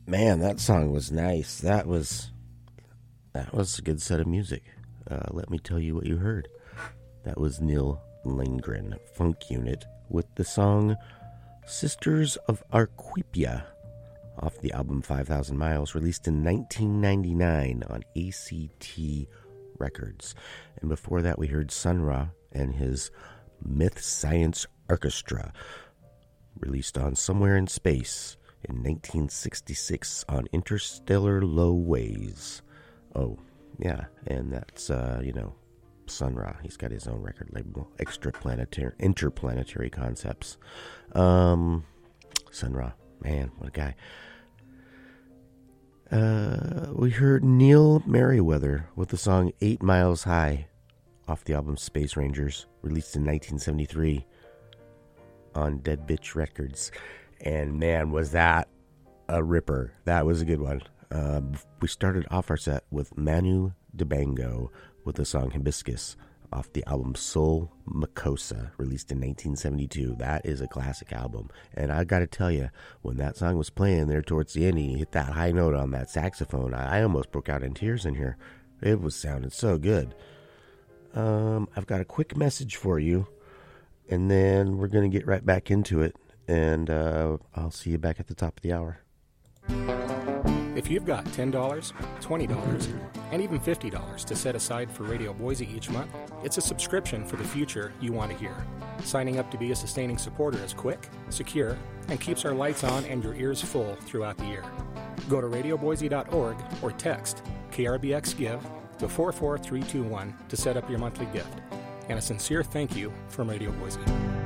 Man, that song was nice. That was a good set of music. Let me tell you what you heard. That was Neil Lindgren, Funk Unit, with the song Sisters of Arquipia off the album 5,000 Miles, released in 1999 on ACT Records. And before that, we heard Sun Ra and his Myth Science Orchestra, released on Somewhere in Space in 1966 on Interstellar Low Ways. Oh, yeah, and that's, Sun Ra. He's got his own record label, Interplanetary Concepts. Sun Ra, man, what a guy. We heard Neil Merriweather with the song 8 Miles High off the album Space Rangers, released in 1973 on Dead Bitch Records. And man, was that a ripper. That was a good one. We started off our set with Manu Dibango with the song Hibiscus off the album Soul Makossa, released in 1972. That is a classic album. And I got to tell you, when that song was playing there towards the end, he hit that high note on that saxophone. I almost broke out in tears in here. It was sounding so good. I've got a quick message for you, and then we're going to get right back into it. And I'll see you back at the top of the hour. If you've got $10, $20, and even $50 to set aside for Radio Boise each month, it's a subscription for the future you want to hear. Signing up to be a sustaining supporter is quick, secure, and keeps our lights on and your ears full throughout the year. Go to radioboise.org or text KRBXGIVE to 44321 to set up your monthly gift. And a sincere thank you from Radio Boise.